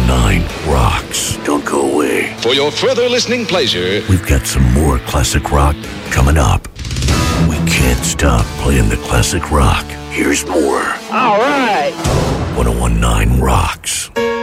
1019 rocks. Don't go away. For your further listening pleasure, We've got some more classic rock coming up. We can't stop playing the classic rock. Here's more. All right. 1019 rocks.